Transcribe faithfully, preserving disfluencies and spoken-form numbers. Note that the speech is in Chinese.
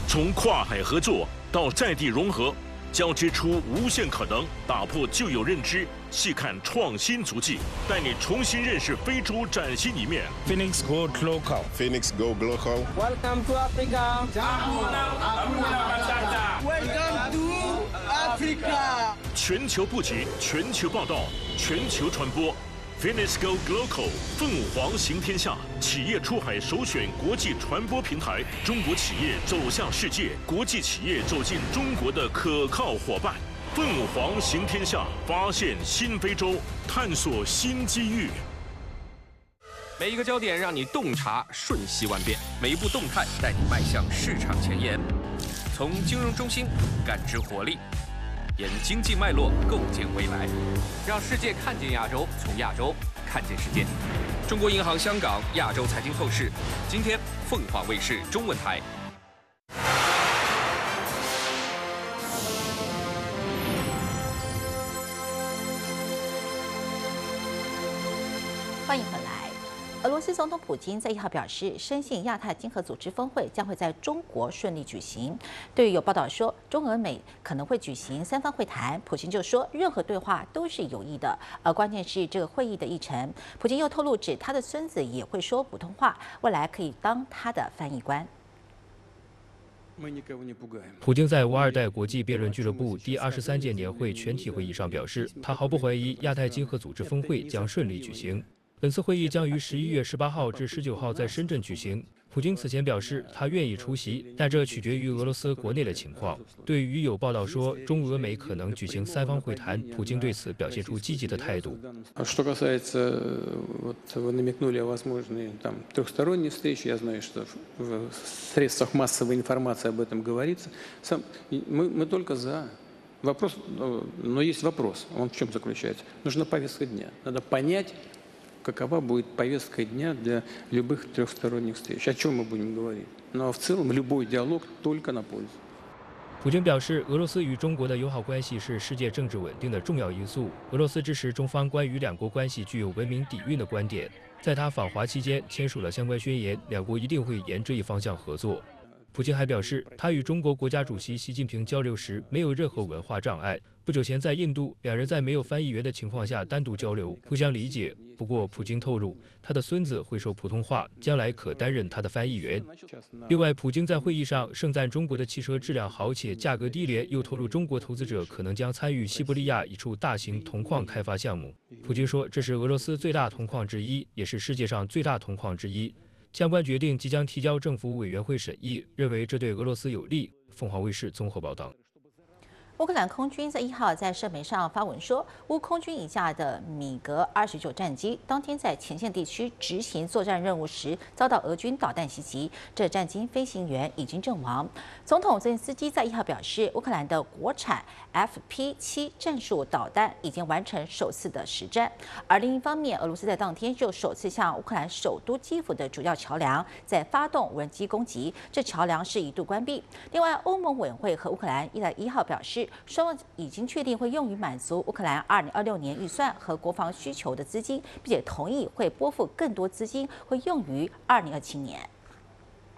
从跨海合作到在地融合，交织出无限可能，打破旧有认知，细看创新足迹，带你重新认识非洲崭新一面。 Phoenix Go Global. Phoenix Go Global. Welcome to Africa. Welcome to Africa. 全球布局，全球报道，全球传播。Phoenix Go Global 凤凰行天下，企业出海首选国际传播平台，中国企业走向世界，国际企业走进中国的可靠伙伴。凤凰行天下，发现新非洲，探索新机遇。 每一个焦点让你洞察瞬息万变，每一步动态带你迈向市场前沿。从金融中心感知活力。沿经济脉络构建未来，让世界看见亚洲，从亚洲看见世界。中国银行香港亚洲财经透视，今天凤凰卫视中文台。 欢迎回来。俄罗斯总统普京在一号表示，深信亚太经合组织峰会将会在中国顺利举行。对于有报道说中俄美可能会举行三方会谈，普京就说任何对话都是有益的，而关键是这个会议的议程。普京又透露，指他的孙子也会说普通话，未来可以当他的翻译官。 普京在无二代国际辩论俱乐部第二十三届年会全体会议上表示，他毫不怀疑亚太经合组织峰会将顺利举行。本次会议将于十一月十八号至十九号在深圳举行。普京此前表示，他愿意出席，但这取决于俄罗斯国内的情况。对于有报道说中俄美可能举行三方会谈，普京对此表现出积极的态度。 Что касается, вот вы намекнули о возможной там трехсторонней встрече, я знаю, что в средствах массовой информации об этом говорится. Сам, мы, мы только за. Вопрос, но есть вопрос. Он в чем заключается? Нужна повестка дня. Надо понять. Какова будет повестка дня для любых трехсторонних встреч? О чем мы будем говорить? Ну а в целом любой диалог только на пользу. 普京表示，俄罗斯与中国的友好关系是世界政治稳定的重要因素。俄罗斯支持中方关于两国关系具有文明底蕴的观点。在他访华期间签署了相关宣言，两国一定会沿这一方向合作。普京还表示，他与中国国家主席习近平交流时没有任何文化障碍。不久前在印度，两人在没有翻译员的情况下单独交流，互相理解。不过，普京透露，他的孙子会说普通话，将来可担任他的翻译员。另外，普京在会议上盛赞中国的汽车质量好且价格低廉，又透露中国投资者可能将参与西伯利亚一处大型铜矿开发项目。普京说，这是俄罗斯最大铜矿之一，也是世界上最大铜矿之一。相关决定即将提交政府委员会审议，认为这对俄罗斯有利。凤凰卫视综合报道。 乌克兰空军在一号在社媒上发文说，乌空军一架的米格二十九战机当天在前线地区执行作战任务时，遭到俄军导弹袭击，这战机飞行员已经阵亡。总统泽连斯基在一号表示，乌克兰的国产 F P 七战术导弹已经完成首次的实战。而另一方面，俄罗斯在当天就首次向乌克兰首都基辅的主要桥梁在发动无人机攻击，这桥梁是一度关闭。另外，欧盟委员会和乌克兰一在一号表示，双方已经确定会用于满足乌克兰二零二六年预算和国防需求的资金，并且同意会拨付更多资金会用于二零二七年。